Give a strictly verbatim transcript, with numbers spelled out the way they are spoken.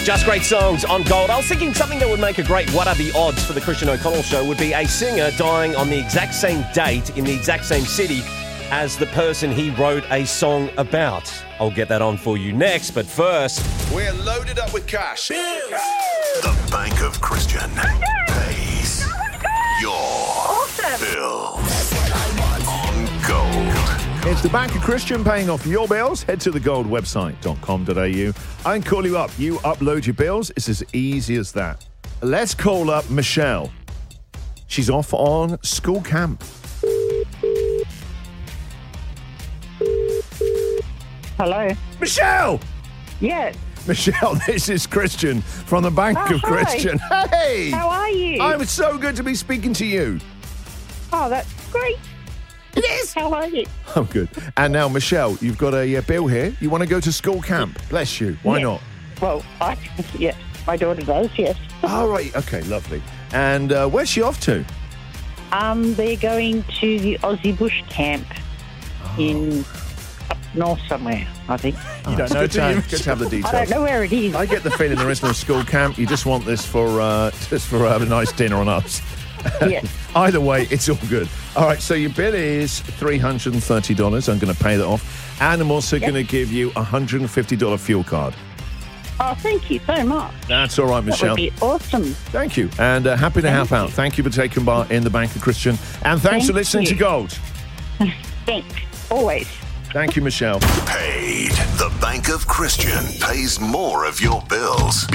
Just great songs on Gold. I was thinking something that would make a great What Are the Odds for the Christian O'Connell Show would be a singer dying on the exact same date in the exact same city as the person he wrote a song about. I'll get that on for you next, but first... We're loaded up with cash. The Bank of Christian pays your Awesome. bills on Gold. It's the Bank of Christian paying off your bills. Head to the gold website dot com dot a u. I can call you up. You upload your bills. It's as easy as that. Let's call up Michelle. She's off on school camp. Hello. Michelle! Yes. Michelle, this is Christian from the Bank Oh, of hi. Christian. Hey! How are you? I'm so good to be speaking to you. Oh, that's great. It is. How are you? I'm good. And now, Michelle, you've got a uh, bill here. You want to go to school camp? Bless you. Why Yes. not? Well, I, yes, my daughter does, yes. All right. Okay, lovely. And uh, where's she off to? Um, they're going to the Aussie Bush camp Oh. in up north somewhere, I think. You don't know. Good to, have, good to have the details. I don't know where it is. I get the feeling there is no school camp. You just want this for uh, just for uh, a nice dinner on us. Yes. Either way, it's all good. All right, so your bill is three hundred thirty dollars. I'm going to pay that off. And I'm also Yep. going to give you a one hundred fifty dollars fuel card. Oh, thank you so much. That's all right, That Michelle. would be awesome. Thank you. And uh, happy to Thank help out. you. Thank you for taking part in the Bank of Christian. And thanks for Thank listening you. to Gold. Thanks. Always. Thank you, Michelle. Paid. The Bank of Christian pays more of your bills.